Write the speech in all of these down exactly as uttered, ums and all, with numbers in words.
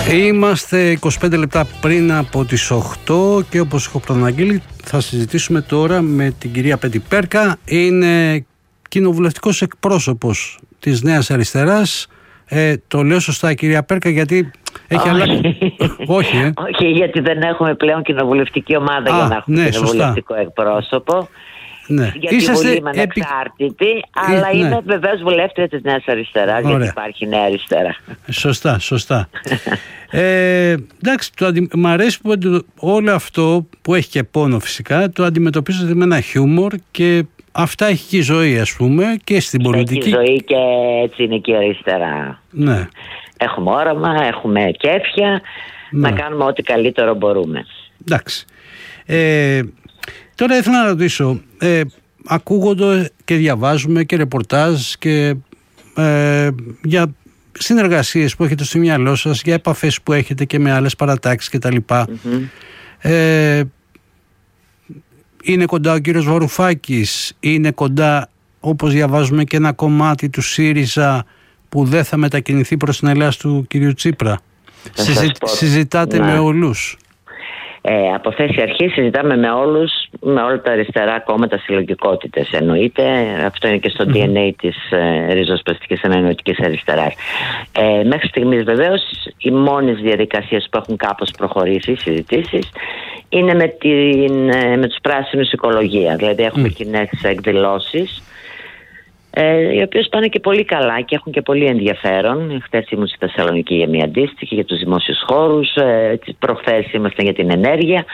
Είμαστε είκοσι πέντε λεπτά πριν από τις οκτώ και όπως έχω προαναγγείλει θα συζητήσουμε τώρα με την κυρία Πέτη Πέρκα. Είναι κοινοβουλευτικός εκπρόσωπος της Νέας Αριστεράς. Ε, το λέω σωστά, κυρία Πέρκα, γιατί έχει αλλάξει. Όχι, ε. Όχι, γιατί δεν έχουμε πλέον κοινοβουλευτική ομάδα. Α, για να έχουμε ναι, κοινοβουλευτικό σωστά. εκπρόσωπο. Ναι. Για τη Βουλή είμαι ανεξάρτητη, επί... αλλά ναι. είμαι βεβαίως βουλεύτρια της Νέας Αριστεράς. Ωραία. Γιατί υπάρχει Νέα Αριστερά. Σωστά, σωστά. ε, εντάξει, το αντι... μ' αρέσει που όλο αυτό που έχει και πόνο φυσικά το αντιμετωπίζετε με ένα χιούμορ και αυτά έχει και η ζωή, ας πούμε, και στην πολιτική. Έχει η ζωή και έτσι είναι και η αριστερά. Ναι. Έχουμε όραμα, έχουμε κέφια, ναι. να κάνουμε ό,τι καλύτερο μπορούμε. Εντάξει. Ε, Τώρα ήθελα να ρωτήσω, ε, ακούγονται και διαβάζουμε και ρεπορτάζ και ε, για συνεργασίες που έχετε στο μυαλό σας, για επαφές που έχετε και με άλλες παρατάξεις κτλ. Mm-hmm. Ε, είναι κοντά ο κύριος Βαρουφάκης, είναι κοντά, όπως διαβάζουμε, και ένα κομμάτι του ΣΥΡΙΖΑ που δεν θα μετακινηθεί προς την Ελλάδα του κυρίου Τσίπρα. Συζη, συζητάτε ναι. με όλους. Ε, από θέση αρχή συζητάμε με όλους, με όλα τα αριστερά κόμματα, συλλογικότητες εννοείται. Αυτό είναι και στο mm-hmm. ντι εν έι της ε, ριζοσπαστικής ανανοητικής αριστεράς. Ε, μέχρι στιγμής βεβαίως οι μόνες διαδικασίες που έχουν κάπως προχωρήσει, οι συζητήσεις, είναι με, την, ε, με τους πράσινους οικολογία. Δηλαδή έχουμε mm. κοινές εκδηλώσεις, Ε, οι οποίες πάνε και πολύ καλά και έχουν και πολύ ενδιαφέρον. Χθες ήμουν στη Θεσσαλονίκη για μια αντίστοιχη για τους δημόσιους χώρους, ε, προχθές ήμασταν για την ενέργεια.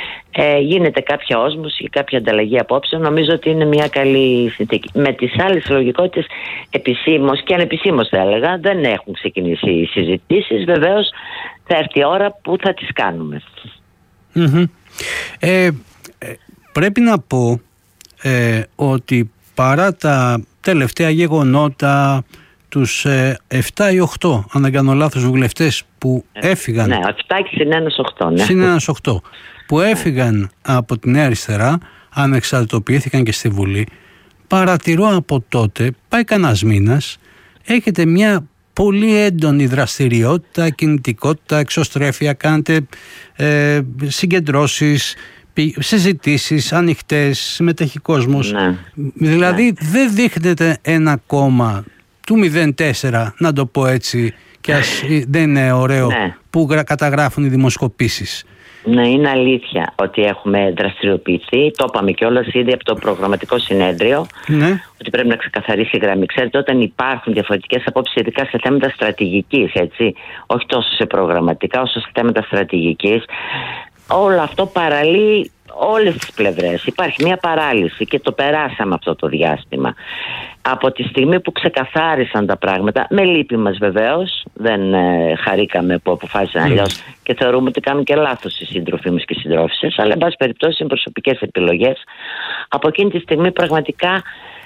Ε, γίνεται κάποια όσμωση και κάποια ανταλλαγή απόψεων. Νομίζω ότι είναι μια καλή συνθήκη. Με τις άλλες συλλογικότητες επισήμως και ανεπισήμως θα έλεγα δεν έχουν ξεκινήσει οι συζητήσεις. Βεβαίως θα έρθει η ώρα που θα τις κάνουμε. Mm-hmm. Ε, πρέπει να πω ε, ότι παρά τα τελευταία γεγονότα, τους ε, επτά ή οκτώ, αν δεν κάνω λάθος, βουλευτές που ε, έφυγαν. Ναι, επτά και συν ένας οκτώ. Ναι. Συν ένας οκτώ. Που έφυγαν από τη Νέα Αριστερά, ανεξαρτητοποιήθηκαν και στη Βουλή. Παρατηρώ από τότε, πάει κανένας μήνας, έχετε μια πολύ έντονη δραστηριότητα, κινητικότητα, εξωστρέφεια, κάνετε ε, συγκεντρώσεις, συζητήσεις ανοιχτές, συμμετέχει κόσμος. Ναι. Δηλαδή ναι. δεν δείχνεται ένα κόμμα του μηδέν τέσσερα, να το πω έτσι, και ας δεν είναι ωραίο, ναι. που καταγράφουν οι δημοσκοπήσεις. Ναι, είναι αλήθεια ότι έχουμε δραστηριοποιηθεί. Το είπαμε κιόλας ήδη από το προγραμματικό συνέδριο, ναι. ότι πρέπει να ξεκαθαρίσει η γραμμή. Ξέρετε, όταν υπάρχουν διαφορετικές απόψεις, ειδικά σε θέματα στρατηγικής, έτσι, όχι τόσο σε προγραμματικά, όσο σε θέματα στρατηγικής, όλο αυτό παραλύει όλες τις πλευρές. Υπάρχει μια παράλυση και το περάσαμε αυτό το διάστημα. Από τη στιγμή που ξεκαθάρισαν τα πράγματα, με λύπη μας βεβαίως, δεν ε, χαρήκαμε που αποφάσισαν mm. αλλιώς και θεωρούμε ότι κάνουν και λάθος οι σύντροφοί μας και οι συντρόφισσες, αλλά εν πάση περιπτώσει είναι προσωπικές επιλογές. Από εκείνη τη στιγμή πραγματικά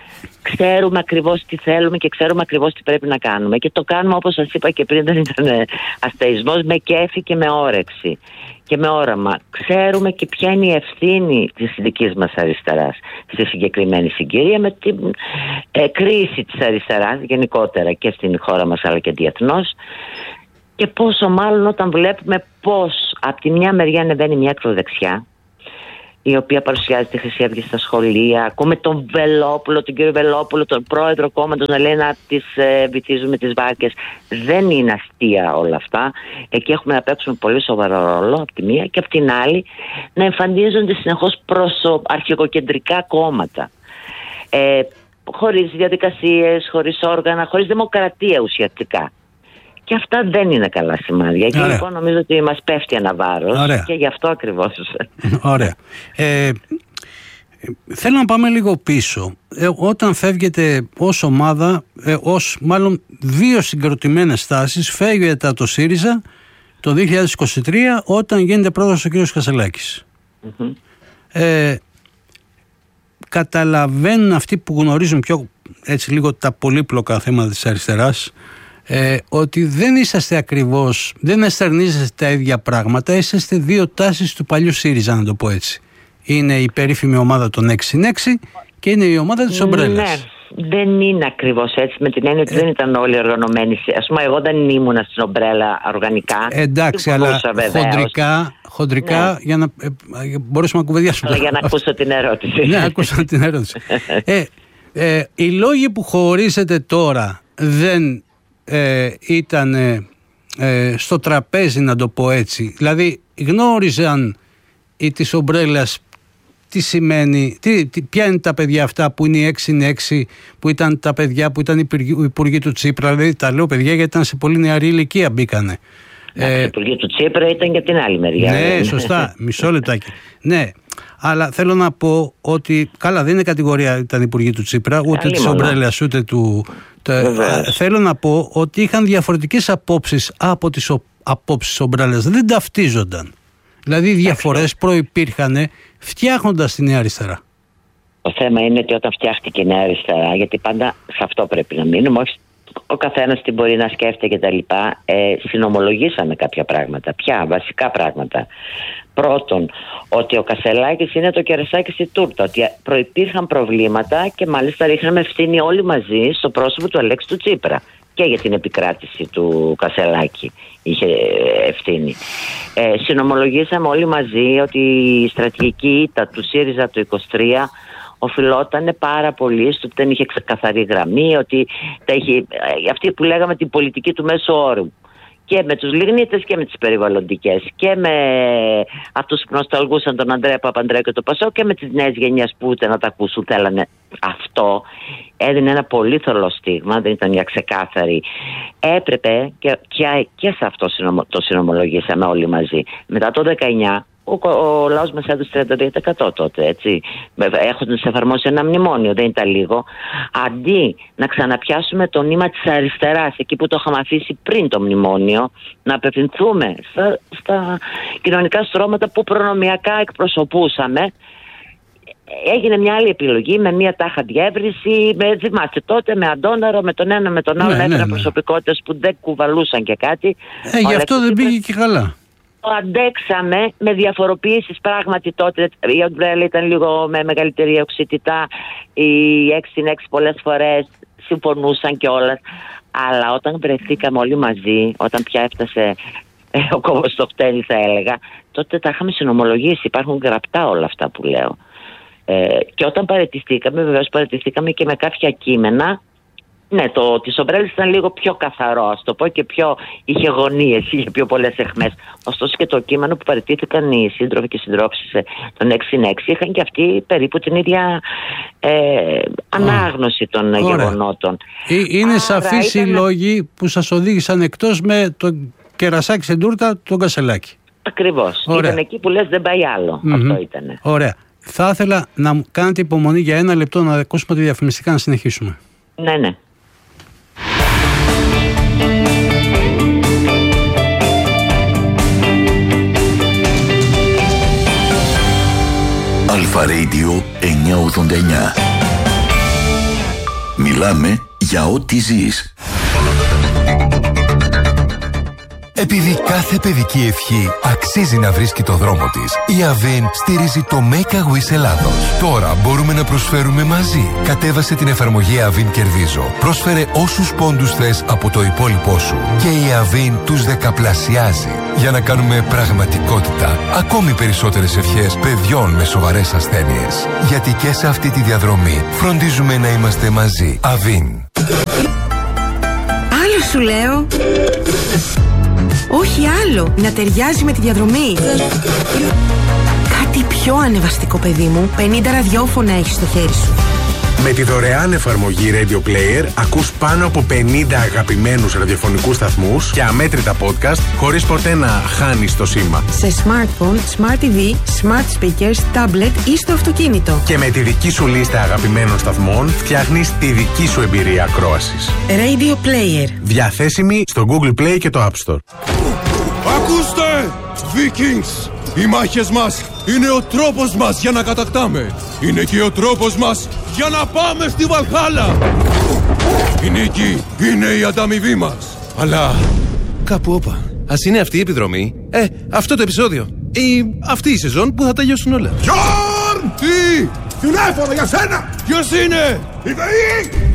ξέρουμε ακριβώς τι θέλουμε και ξέρουμε ακριβώς τι πρέπει να κάνουμε. Και το κάνουμε, όπως σας είπα και πριν, δεν ήταν αστεϊσμός, με κέφι και με όρεξη και με όραμα. Ξέρουμε και ποια είναι η ευθύνη της δικής μας αριστεράς στη συγκεκριμένη συγκυρία, με την ε, κρίση της αριστεράς γενικότερα και στην χώρα μας αλλά και διεθνώς. Και πόσο μάλλον όταν βλέπουμε πως από τη μια μεριά ανεβαίνει μια ακροδεξιά, η οποία παρουσιάζει τη Χρυσή Αυγή στα σχολεία. Ακούμε τον Βελόπουλο, τον κύριο Βελόπουλο, τον πρόεδρο κόμματος, να λέει να τις ε, βυθίζουμε τις βάρκες. Δεν είναι αστεία όλα αυτά. Εκεί έχουμε να παίξουμε πολύ σοβαρό ρόλο από τη μία, και από την άλλη να εμφανίζονται συνεχώς προσω... αρχικοκεντρικά κόμματα. Ε, χωρίς διαδικασίες, χωρίς όργανα, χωρίς δημοκρατία ουσιαστικά. Και αυτά δεν είναι καλά σημάδια. Και λοιπόν νομίζω ότι μας πέφτει ένα βάρος. Ωραία. Και γι' αυτό ακριβώς. Ωραία. Ε, θέλω να πάμε λίγο πίσω. Ε, όταν φεύγετε ως ομάδα, ε, ως μάλλον δύο συγκροτημένες στάσεις, φεύγετε από το ΣΥΡΙΖΑ το δύο χιλιάδες είκοσι τρία, όταν γίνεται πρόεδρος ο κ. Κασελάκης. Mm-hmm. Ε, καταλαβαίνουν αυτοί που γνωρίζουν πιο έτσι λίγο τα πολύπλοκα θέματα της αριστεράς, Ε, ότι δεν είσαστε ακριβώς, δεν εστερνίζεστε τα ίδια πράγματα, είσαστε δύο τάσεις του παλιού ΣΥΡΙΖΑ, να το πω έτσι. Είναι η περίφημη ομάδα των έξι συν έξι και είναι η ομάδα της ομπρέλας. δεν είναι ακριβώς έτσι, με την έννοια ότι ε, δεν ήταν όλοι οργανωμένοι. Ας πούμε, εγώ δεν ήμουνα στην ομπρέλα οργανικά. Εντάξει, αλλά χοντρικά, χοντρικά ναι. για να ε, μπορέσουμε να κουβεντιάσουμε. Αλλά για να ακούσω την ερώτηση. Ναι, ακούσω την ερώτηση. ε, ε, οι λόγοι που χωρίσετε τώρα δεν ε, ήταν ε, ε, στο τραπέζι, να το πω έτσι. Δηλαδή γνώριζαν οι της ομπρέλας τι σημαίνει, τι, τι, ποια είναι τα παιδιά αυτά που είναι οι έξι έξι, που ήταν τα παιδιά που ήταν οι υπουργοί του Τσίπρα. Δηλαδή τα λέω παιδιά γιατί ήταν σε πολύ νεαρή ηλικία μπήκανε. Ε, οι υπουργοί του Τσίπρα ήταν για την άλλη μεριά. Ναι, σωστά, μισό λεπτάκι. Ναι, αλλά θέλω να πω ότι καλά δεν είναι κατηγορία ήταν υπουργοί του Τσίπρα, ούτε της ομπρέλας ούτε του... Τα, θέλω να πω ότι είχαν διαφορετικές απόψεις από τις απόψεις ομπρέλας, δεν ταυτίζονταν. Δηλαδή οι διαφορές προϋπήρχαν φτιάχνοντας τη Νέα Αριστερά. Το θέμα είναι ότι όταν φτιάχτηκε η Νέα Αριστερά, γιατί πάντα σε αυτό πρέπει να μείνουμε, όχι ο καθένας τι μπορεί να σκέφτεται κτλ. Ε, συνομολογήσαμε κάποια πράγματα. Ποια βασικά πράγματα? Πρώτον, ότι ο Κασελάκης είναι το κερασάκι στη τούρτα. Ότι προϋπήρχαν προβλήματα και μάλιστα ρίχναμε ευθύνη όλοι μαζί στο πρόσωπο του Αλέξη του Τσίπρα. Και για την επικράτηση του Κασελάκη είχε ευθύνη. Ε, συνομολογήσαμε όλοι μαζί ότι η στρατηγική ήττα του ΣΥΡΙΖΑ το είκοσι τρία οφειλόταν πάρα πολύ στο ότι δεν είχε ξεκαθαρή γραμμή, ότι τα είχε, αυτή που λέγαμε την πολιτική του μέσου όρου. Και με τους λιγνίτες και με τις περιβαλλοντικές και με αυτούς που νοσταλγούσαν τον Ανδρέα Παπανδρέου και το Πασό και με τις νέες γενιές που ούτε να τα ακούσουν θέλανε. Αυτό έδινε ένα πολύ θολό στίγμα, δεν ήταν μια ξεκάθαρη. Έπρεπε και, και, και σε αυτό το συνομολογήσαμε όλοι μαζί. Μετά το δεκαεννιά ο, ο λαός μας έδωσε τριάντα δύο τοις εκατό τότε, έτσι, έχοντας εφαρμόσει ένα μνημόνιο, δεν ήταν λίγο. Αντί να ξαναπιάσουμε το νήμα της αριστεράς, εκεί που το είχαμε αφήσει πριν το μνημόνιο, να απευθυνθούμε στα, στα κοινωνικά στρώματα που προνομιακά εκπροσωπούσαμε, έγινε μια άλλη επιλογή με μια τάχα διεύρυνση. Με, θυμάστε τότε με Αντώναρο, με τον ένα με τον άλλο, ναι, έφεραν ναι, ναι. προσωπικότητες που δεν κουβαλούσαν και κάτι. Ε, γι' αυτό δεν πήγε και καλά. Το αντέξαμε με διαφοροποιήσεις πράγματι τότε. Η ομπρέλα ήταν λίγο με μεγαλύτερη οξυτητά. Οι έξι έξι πολλές φορές συμφωνούσαν κιόλας. Αλλά όταν βρεθήκαμε όλοι μαζί, όταν πια έφτασε ε, ο κόβος στο χτένι θα έλεγα, τότε τα είχαμε συνομολογήσει. Υπάρχουν γραπτά όλα αυτά που λέω. Ε, και όταν παραιτηθήκαμε, βεβαίως παραιτηθήκαμε και με κάποια κείμενα. Ναι, το της ομπρέλας ήταν λίγο πιο καθαρό, ας το πω, και πιο είχε γωνίες, είχε πιο πολλές αιχμές. Ωστόσο και το κείμενο που παραιτήθηκαν οι σύντροφοι και συντρόφισσες των έξι έξι είχαν και αυτοί περίπου την ίδια ε, ανάγνωση των Ωραία. γεγονότων. Είναι σαφείς ήταν... οι λόγοι που σας οδήγησαν εκτός με το κερασάκι στην τούρτα τον Κασελάκη. Ακριβώς. Ήταν εκεί που λες δεν πάει άλλο. Mm-hmm. Αυτό ήτανε. Ωραία. Θα ήθελα να κάνετε υπομονή για ένα λεπτό να ακούσουμε τη διαφημιστικά να συνεχίσουμε. Ναι, ναι. Αλφα Radio εννιακόσια ογδόντα εννιά. Μιλάμε για ό,τι ζεις. Επειδή κάθε παιδική ευχή αξίζει να βρίσκει το δρόμο της, η Avin στηρίζει το Make a Wish Ελλάδος. Τώρα μπορούμε να προσφέρουμε μαζί. Κατέβασε την εφαρμογή Avin Κερδίζω. Πρόσφερε όσους πόντους θες από το υπόλοιπό σου. Και η Avin τους δεκαπλασιάζει. Για να κάνουμε πραγματικότητα ακόμη περισσότερες ευχές παιδιών με σοβαρές ασθένειες. Γιατί και σε αυτή τη διαδρομή φροντίζουμε να είμαστε μαζί. Avin. Άλλο σου λέω. Όχι άλλο, να ταιριάζει με τη διαδρομή. Κάτι πιο ανεβαστικό, παιδί μου. πενήντα ραδιόφωνα έχεις στο χέρι σου. Με τη δωρεάν εφαρμογή Radio Player ακούς πάνω από πενήντα αγαπημένους ραδιοφωνικούς σταθμούς και αμέτρητα podcast χωρίς ποτέ να χάνεις το σήμα. Σε smartphone, smart τι βι, smart speakers, tablet ή στο αυτοκίνητο. Και με τη δική σου λίστα αγαπημένων σταθμών φτιάχνεις τη δική σου εμπειρία ακρόασης. Radio Player. Διαθέσιμη στο Google Play και το App Store. Ακούστε! Vikings! Οι μάχες μας είναι ο τρόπος μας για να κατακτάμε. Είναι και ο τρόπος μας για να πάμε στη Βαλχάλα. Η νίκη είναι η ανταμοιβή μας. Αλλά κάπου όπα. Ας είναι αυτή η επιδρομή. Ε, αυτό το επεισόδιο. Ή αυτή η σεζόν που θα τελειώσουν όλα. Γιόρν! Τι! Τηλέφωνο για σένα! Ποιος είναι? Η ΔΕΗ!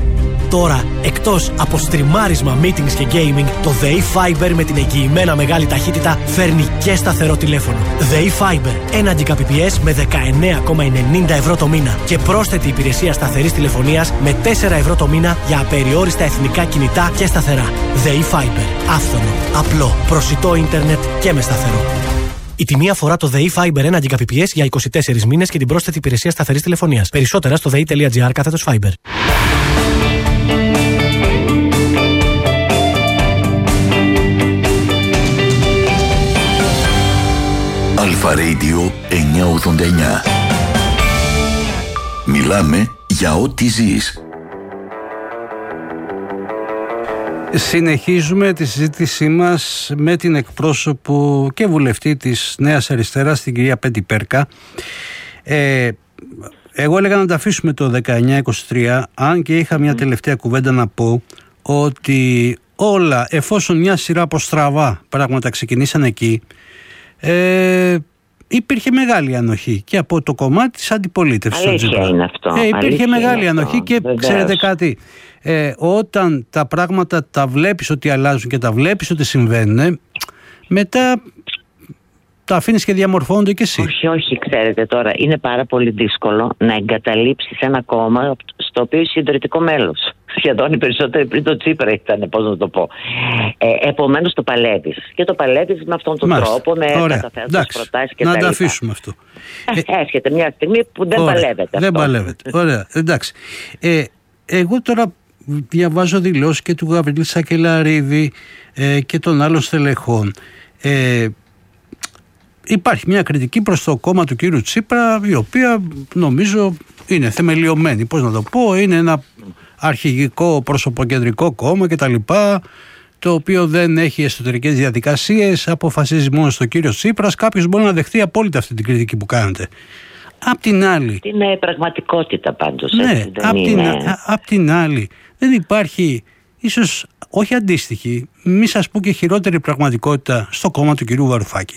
Τώρα, εκτός από στριμάρισμα, meetings και gaming, το ΔΕΗ Fiber με την εγγυημένα μεγάλη ταχύτητα φέρνει και σταθερό τηλέφωνο. ΔΕΗ Fiber, ένα Gbps με δεκαεννέα κόμμα ενενήντα ευρώ το μήνα και πρόσθετη υπηρεσία σταθερής τηλεφωνίας με τέσσερα ευρώ το μήνα για απεριόριστα εθνικά κινητά και σταθερά. ΔΕΗ Fiber, άφθονο, απλό, προσιτό ίντερνετ και με σταθερό. Η τιμή αφορά το ΔΕΗ Fiber ένα Gbps για είκοσι τέσσερις μήνες και την πρόσθετη υπηρεσία σταθερής τηλεφωνίας. Περισσότερα στο δei.gr κάθετος Fiber. Αλφα Radio εννιακόσια ογδόντα εννιά. Μιλάμε για ό,τι ζεις. Συνεχίζουμε τη συζήτησή μας με την εκπρόσωπο και βουλευτή της Νέας Αριστεράς, την κυρία Πέτη Πέρκα. Ε, εγώ έλεγα να τα αφήσουμε το δεκαεννιά είκοσι τρία, αν και είχα μια τελευταία κουβέντα να πω ότι όλα, εφόσον μια σειρά από στραβά πράγματα ξεκινήσαν εκεί, ε, υπήρχε μεγάλη ανοχή και από το κομμάτι της αντιπολίτευσης. Αλήθεια είναι αυτό. Ε, υπήρχε Αλήθεια μεγάλη είναι ανοχή αυτό. και Βεβαίως. ξέρετε κάτι, ε, όταν τα πράγματα τα βλέπεις ότι αλλάζουν και τα βλέπεις ότι συμβαίνουν, μετά τα αφήνεις και διαμορφώνονται και εσύ. Όχι, όχι, ξέρετε τώρα, είναι πάρα πολύ δύσκολο να εγκαταλείψεις ένα κόμμα στο οποίο είσαι ιδρυτικό μέλος. Σχεδόν οι περισσότεροι πριν το Τσίπρα ήταν, πώς να το πω. Ε, επομένως το παλεύεις. Και το παλεύεις με αυτόν τον Μάλιστα. τρόπο, με Ωραία. καταθέσεις προτάσεις και να τα τα λοιπά. αφήσουμε αυτό. Ε, Έρχεται μια στιγμή που δεν Ωραία. παλεύεται Δεν αυτό. παλεύεται. Ωραία, εντάξει. Ε, εγώ τώρα διαβάζω δηλώσεις και του Γαβρίλη Σακελαρίδη ε, και των άλλων στελεχών. Ε, υπάρχει μια κριτική προς το κόμμα του κύριου Τσίπρα, η οποία νομίζω είναι θεμελιωμένη. Πώς να το πω, είναι ένα αρχηγικό προσωποκεντρικό κόμμα κτλ., το οποίο δεν έχει εσωτερικές διαδικασίες, αποφασίζει μόνο στο κύριο Τσίπρας. Κάποιος μπορεί να δεχτεί απόλυτα αυτή την κριτική που κάνετε. Απ' την άλλη... Είναι πραγματικότητα πάντως. Ναι, έτσι, δεν απ' την, είναι... α, απ' την άλλη δεν υπάρχει ίσως όχι αντίστοιχη, μη σας πω και χειρότερη πραγματικότητα στο κόμμα του κυρίου Βαρουφάκη.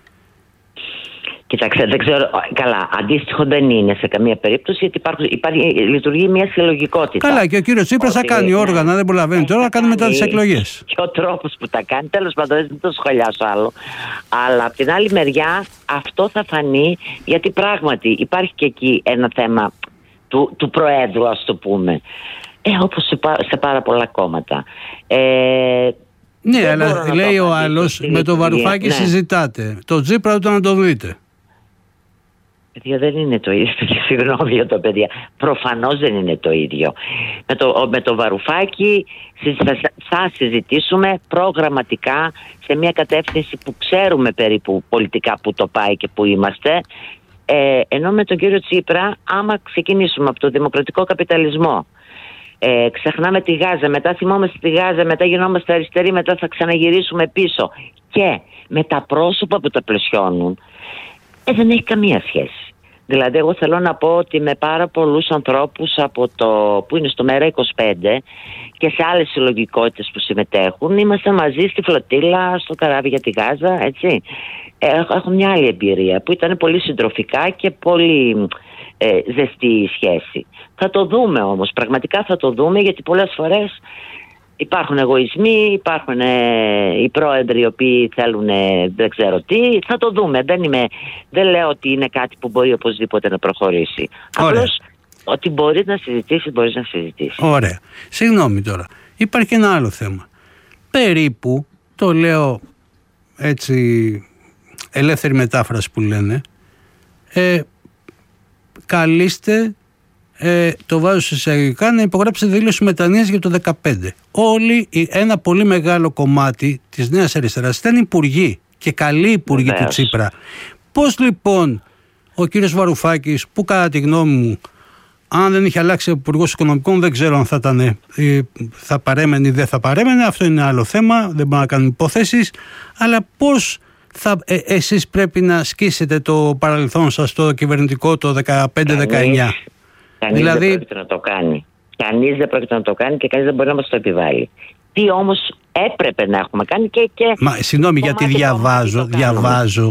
Κοιτάξτε, δεν ξέρω. Καλά, αντίστοιχο δεν είναι σε καμία περίπτωση, γιατί υπάρχει, υπάρχει, λειτουργεί μια συλλογικότητα. Καλά, και ο κύριος Τσίπρας θα κάνει ναι, όργανα, δεν προλαβαίνει τώρα, θα κάνει μετά τις εκλογές. Και ο τρόπος που τα κάνει, τέλος πάντων, δεν το σχολιάσω άλλο. Αλλά από την άλλη μεριά, αυτό θα φανεί, γιατί πράγματι υπάρχει και εκεί ένα θέμα του, του Προέδρου, ας το πούμε. Ε, όπως σε, σε πάρα πολλά κόμματα. Ε, ναι, αλλά λέει ο άλλος, με το Βαρουφάκη ναι. συζητάτε. Το Τσίπρα ούτε να το δείτε. Παιδιά, δεν είναι το ίδιο. Συγγνώμη για το παιδιά. Προφανώς δεν είναι το ίδιο. Με το, με το Βαρουφάκη θα συζητήσουμε προγραμματικά σε μια κατεύθυνση που ξέρουμε περίπου πολιτικά που το πάει και που είμαστε. Ε, ενώ με τον κύριο Τσίπρα, άμα ξεκινήσουμε από το δημοκρατικό καπιταλισμό, ε, ξεχνάμε τη Γάζα, μετά θυμόμαστε τη Γάζα, μετά γινόμαστε αριστεροί, μετά θα ξαναγυρίσουμε πίσω. Και με τα πρόσωπα που τα πλαισιώνουν, Ε, δεν έχει καμία σχέση. Δηλαδή, εγώ θέλω να πω ότι με πάρα πολλούς ανθρώπους από το, που είναι στο Μέρα είκοσι πέντε και σε άλλες συλλογικότητες που συμμετέχουν, είμαστε μαζί στη φλωτήλα, στο καράβι για τη Γάζα, έτσι. Ε, έχω μια άλλη εμπειρία που ήταν πολύ συντροφικά και πολύ ε, ζεστή η σχέση. Θα το δούμε όμως, πραγματικά θα το δούμε, γιατί πολλές φορές υπάρχουν εγωισμοί, υπάρχουν ε, οι πρόεδροι οι οποίοι θέλουν ε, δεν ξέρω τι. Θα το δούμε. Δεν, είμαι, δεν λέω ότι είναι κάτι που μπορεί οπωσδήποτε να προχωρήσει. Απλώς ότι μπορείς να συζητήσεις, μπορείς να συζητήσεις. Ωραία. Συγγνώμη τώρα. Υπάρχει και ένα άλλο θέμα. Περίπου, το λέω έτσι ελεύθερη μετάφραση που λένε, ε, καλείστε, Ε, το βάζω σε εισαγωγικά, να υπογράψει δήλωση μετανοίας για το δεκαπέντε. Όλοι, ένα πολύ μεγάλο κομμάτι της Νέας Αριστεράς ήταν υπουργοί και καλοί υπουργοί του Τσίπρα. Πώς λοιπόν ο κύριος Βαρουφάκης, που κατά τη γνώμη μου, αν δεν είχε αλλάξει υπουργός οικονομικών, δεν ξέρω αν θα ήταν, θα παρέμενε ή δεν θα παρέμενε, αυτό είναι άλλο θέμα, δεν μπορούμε να κάνουμε υποθέσεις, αλλά πώς θα, ε, εσείς πρέπει να ασκήσετε το παρελθόν σας το κυβερνητικό το δεκαπέντε δεκαεννιά. Κανείς δηλαδή... δεν πρόκειται να το κάνει. Κανείς δεν πρόκειται να το κάνει και κανείς δεν μπορεί να μας το επιβάλλει. Τι όμως έπρεπε να έχουμε κάνει και... και Μα συγγνώμη, γιατί διαβάζω, διαβάζω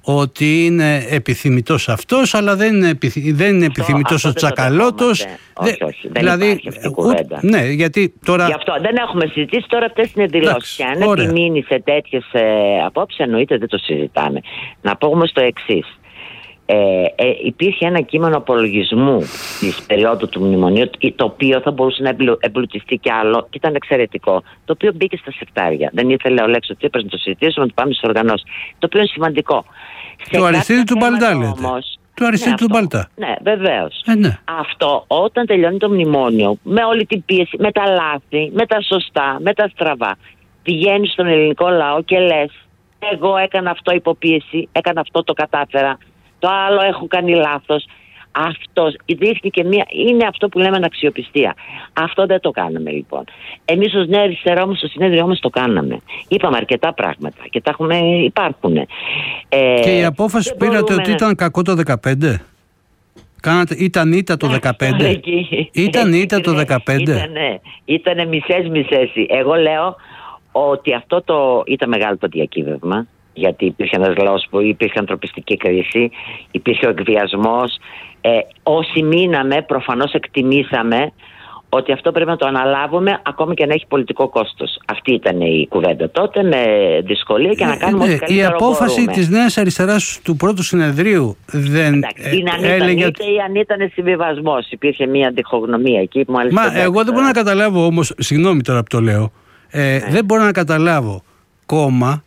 ότι είναι επιθυμητός αυτός, αλλά δεν είναι, επιθυ... δεν είναι επιθυμητός ο Τσακαλώτος. Όχι, όχι, δεν δηλαδή, υπάρχει αυτή η κουβέντα. Ναι, γιατί τώρα... Γι' αυτό δεν έχουμε συζητήσει, τώρα αυτές είναι δηλώσεις. Και αν επιμείνει σε τέτοιες ε, απόψεις, εννοείται δεν το συζητάμε. Να πω όμως το εξής. Ε, ε, υπήρχε ένα κείμενο απολογισμού της περίοδου του μνημονίου, το οποίο θα μπορούσε να εμπλουτιστεί κι άλλο και ήταν εξαιρετικό, το οποίο μπήκε στα συρτάρια. Δεν ήθελε ο Λέξος Τσίπρας να το συζητήσουμε, να το πάμε στις οργανώσεις, το οποίο είναι σημαντικό. Το Αριστείδη του Μπαλτά λέτε. Το Αριστείδη ναι, του Μπαλτά. Ναι, βεβαίως. Ε, ναι. Αυτό όταν τελειώνει το μνημόνιο, με όλη την πίεση, με τα λάθη, με τα σωστά, με τα στραβά, πηγαίνεις στον ελληνικό λαό και λες, εγώ έκανα αυτό υποπίεση, έκανα αυτό, το κατάφερα. Το άλλο έχω κάνει λάθος. Αυτό δείχνει και μία. Είναι αυτό που λέμε αναξιοπιστία. Αυτό δεν το κάναμε λοιπόν. Εμείς ως Νέα Αριστερά όμως στο συνέδριό μας το κάναμε. Είπαμε αρκετά πράγματα και τα έχουμε, υπάρχουν. Ε, και η απόφαση που πήρατε ότι ήταν κακό το δεκαπέντε. Κάνατε, ήταν ήττα το δεκαπέντε. Ήταν ήττα το δεκαπέντε. Ήτανε, ήτανε μισές μισές. Εγώ λέω ότι αυτό το ήταν μεγάλο το διακύβευμα. Γιατί υπήρχε ένας λαός που υπήρχε ανθρωπιστική κρίση, υπήρχε ο εκβιασμός. Ε, όσοι μείναμε, προφανώς εκτιμήσαμε ότι αυτό πρέπει να το αναλάβουμε ακόμη και να έχει πολιτικό κόστος. Αυτή ήταν η κουβέντα τότε, με δυσκολία και να κάνουμε ε, ό,τι καλύτερο η απόφαση μπορούμε. Της Νέας Αριστεράς του πρώτου συνεδρίου δεν Εντάξει, είναι αν ήταν έλεγε... είτε ή αν ήταν συμβιβασμός. Υπήρχε μια διχογνωμία εκεί. Μάλιστα, Μα εγώ δεν μπορώ να καταλάβω όμως, συγγνώμη τώρα που το λέω, ε, ναι. δεν μπορώ να καταλάβω κόμμα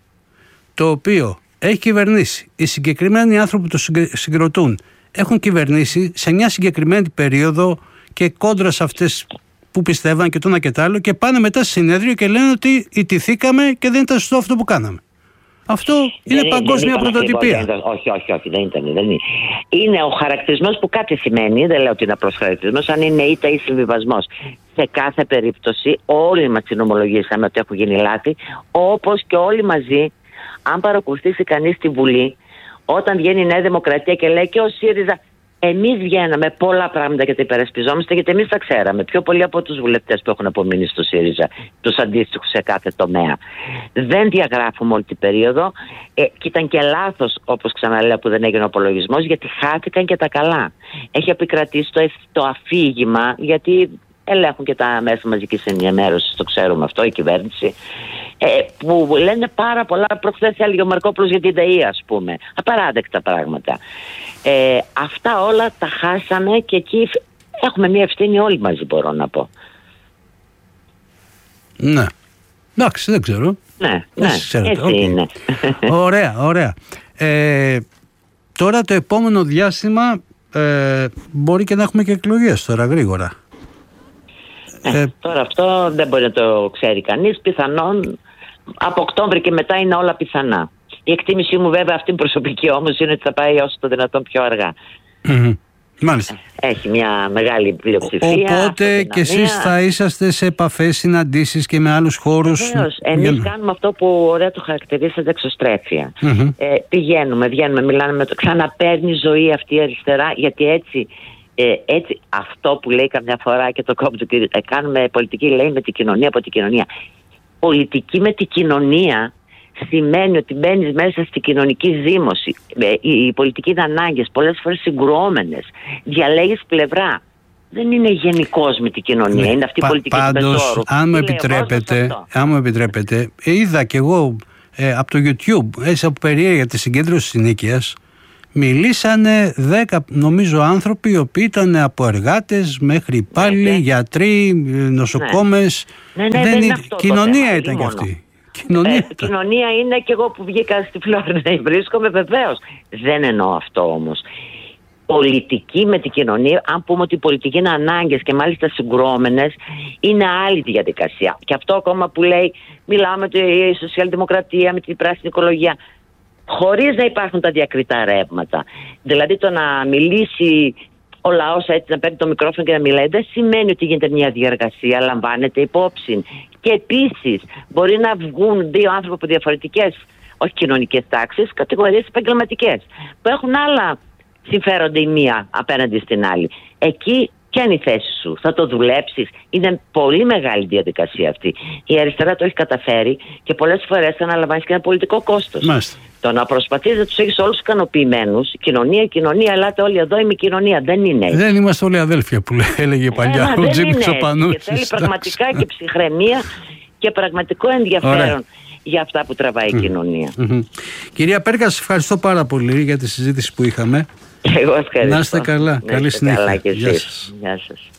το οποίο έχει κυβερνήσει, οι συγκεκριμένοι άνθρωποι που το συγκροτούν έχουν κυβερνήσει σε μια συγκεκριμένη περίοδο και κόντρα σε αυτές που πιστεύαν και το ένα και το άλλο, και πάνε μετά στο συνέδριο και λένε ότι ιτηθήκαμε και δεν ήταν σωστό αυτό που κάναμε. Αυτό είναι δεν, παγκόσμια δεν πρωτοτυπία. Δεν, όχι, όχι, όχι, δεν ήταν. Δεν είναι. είναι ο χαρακτηρισμός που κάτι σημαίνει, δεν λέω ότι είναι απλός χαρακτηρισμός, αν είναι ήττα ή συμβιβασμός. Σε κάθε περίπτωση όλοι μας συνομολογήσαμε ότι έχουν γίνει λάθη, όπως και όλοι μαζί. Αν παρακολουθήσει κανείς τη Βουλή, όταν βγαίνει η Νέα Δημοκρατία και λέει και ο ΣΥΡΙΖΑ, εμείς βγαίναμε πολλά πράγματα και τα υπερασπιζόμαστε, γιατί εμείς τα ξέραμε πιο πολύ από τους βουλευτές που έχουν απομείνει στο ΣΥΡΙΖΑ, τους αντίστοιχους σε κάθε τομέα. Δεν διαγράφουμε όλη την περίοδο ε, και ήταν και λάθος, όπως ξαναλέω, που δεν έγινε ο απολογισμός, γιατί χάθηκαν και τα καλά. Έχει επικρατήσει το, το αφήγημα, γιατί ελέγχουν και τα μέσα μαζικής ενημέρωσης, το ξέρουμε αυτό, η κυβέρνηση. Ε, που λένε πάρα πολλά. Προχθές έλεγε ο Μαρκόπουλος για την ΔΕΗ, ας πούμε. Απαράδεκτα πράγματα. Ε, αυτά όλα τα χάσαμε και εκεί έχουμε μια ευθύνη όλοι μαζί, μπορώ να πω. Ναι. Εντάξει, δεν ξέρω. Ναι, ναι, έτσι okay. είναι. Ωραία, ωραία. Ε, τώρα το επόμενο διάστημα ε, μπορεί και να έχουμε και εκλογές τώρα γρήγορα. Ε, ε, τώρα αυτό δεν μπορεί να το ξέρει κανείς. Πιθανόν από Οκτώβρη και μετά είναι όλα πιθανά. Η εκτίμησή μου, βέβαια, αυτή προσωπική όμως, είναι ότι θα πάει όσο το δυνατόν πιο αργά. Mm-hmm. Μάλιστα. Έχει μια μεγάλη πλειοψηφία. Οπότε και εσείς θα είσαστε σε επαφές, συναντήσεις και με άλλους χώρους. Βεβαίως. Εμείς για... κάνουμε αυτό που ωραία το χαρακτηρίζεται, εξωστρέφεια. Mm-hmm. Ε, πηγαίνουμε, βγαίνουμε, μιλάμε με το. Ξαναπαίρνει ζωή αυτή η αριστερά, γιατί έτσι. Ε, έτσι, αυτό που λέει καμιά φορά και το κόμμα του κ. Ε, κάνουμε πολιτική, λέει, με την κοινωνία, από την κοινωνία. Πολιτική με την κοινωνία σημαίνει ότι μπαίνεις μέσα στη κοινωνική ζήμωση. Ε, η, η πολιτική είναι ανάγκες, πολλές φορές συγκρουόμενες. Διαλέγεις πλευρά. Δεν είναι γενικός με την κοινωνία. Ναι. Είναι αυτή η πολιτική του πεζόρου. Αν μου επιτρέπετε, αν μου επιτρέπετε, είδα κι εγώ ε, από το YouTube, έτσι από περιέργεια τη συγκέντρωση συνοικίας, μιλήσανε δέκα νομίζω άνθρωποι οι οποίοι ήταν από εργάτες μέχρι υπάλληλοι, ναι, ναι. γιατροί, νοσοκόμες. Ναι. Ναι, ναι, δεν είναι αυτό κοινωνία θέμα, ήταν κι μόνο. αυτή. Κοινωνία, ε, κοινωνία είναι και εγώ που βγήκα στη Φλόρινα, βρίσκομαι βεβαίως. Δεν εννοώ αυτό όμως. Πολιτική με την κοινωνία, αν πούμε ότι η πολιτική είναι ανάγκες και μάλιστα συγκρουόμενες, είναι άλλη τη διαδικασία. Και αυτό ακόμα που λέει, μιλάμε με τη σοσιαλδημοκρατία, με την πράσινη οικολογία, χωρίς να υπάρχουν τα διακριτά ρεύματα. Δηλαδή το να μιλήσει ο λαός έτσι, να παίρνει το μικρόφωνο και να μιλάει, δεν σημαίνει ότι γίνεται μια διαργασία, λαμβάνεται υπόψη. Και επίσης μπορεί να βγουν δύο άνθρωποι από διαφορετικές, όχι κοινωνικές τάξεις, κατηγορίες επαγγελματικές, που έχουν άλλα συμφέρονται η μία απέναντι στην άλλη. Εκεί ποια είναι η θέση σου, θα το δουλέψεις? Είναι πολύ μεγάλη διαδικασία αυτή. Η αριστερά το έχει καταφέρει και πολλές φορές αναλαμβάνει και ένα πολιτικό κόστος. Μάλιστα. Το να προσπαθείς να τους έχεις όλους ικανοποιημένους, κοινωνία, κοινωνία, ελάτε όλοι εδώ, είμαι κοινωνία. Δεν είναι. Δεν είμαστε όλοι αδέλφια που έλεγε παλιά ε, ο Τζίμι Ξοπανούς. Και θέλει πραγματικά και ψυχραιμία και πραγματικό ενδιαφέρον. Ωραία. Για αυτά που τραβάει mm. η κοινωνία. Mm-hmm. Κυρία Πέρκα, σας ευχαριστώ πάρα πολύ για τη συζήτηση που είχαμε. Εγώ ευχαριστώ. Να είστε καλά. Να Καλή είστε συνέχεια. Καλά και Γεια σας. Γεια σας.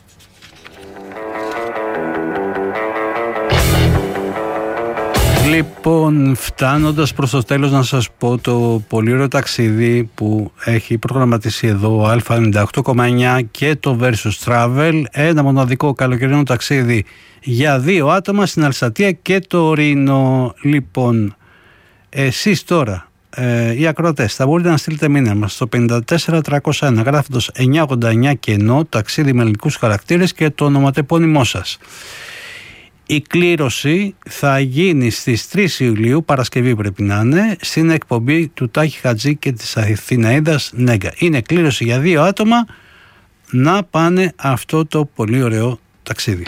Λοιπόν, φτάνοντας προς το τέλος, να σας πω το πολύ ωραίο ταξίδι που έχει προγραμματίσει εδώ ο Α ενενήντα οκτώ κόμμα εννιά και το Versus Travel, ένα μοναδικό καλοκαιρινό ταξίδι για δύο άτομα στην Αλσατία και το Ρήνο. Λοιπόν, εσείς τώρα, ε, οι ακροατές, θα μπορείτε να στείλετε μήνυμα στο πέντε τέσσερα τριακόσια ένα γράφοντας εννιακόσια ογδόντα εννιά κενό, ταξίδι με ελληνικούς χαρακτήρες και το ονοματεπώνυμό σας. Η κλήρωση θα γίνει στις τρεις Ιουλίου, Παρασκευή πρέπει να είναι, στην εκπομπή του Τάκη Χατζή και της Αθηναίδας Νέγκα. Είναι κλήρωση για δύο άτομα να πάνε αυτό το πολύ ωραίο ταξίδι.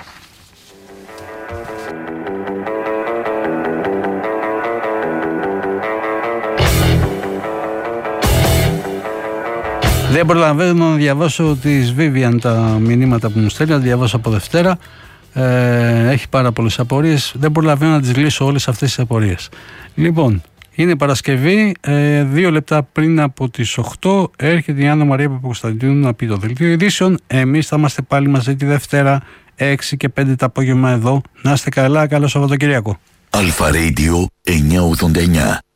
Δεν προλαβαίνω να διαβάσω της Vivian τα μηνύματα που μου στέλνει, να διαβάσω από Δευτέρα. Ε, έχει πάρα πολλές απορίες. Δεν προλαβαίνω να τις λύσω όλες αυτές τις απορίες. Λοιπόν, είναι Παρασκευή, ε, δύο λεπτά πριν από τις οκτώ έρχεται η Άννα Μαρία Παπακοσταντίνου να πει το δελτίο ειδήσεων. Εμείς θα είμαστε πάλι μαζί τη Δευτέρα έξι και πέντε το απόγευμα εδώ. Να είστε καλά, καλό Σαββατοκυριακό. Αλφα Radio εννιακόσια ογδόντα εννιά.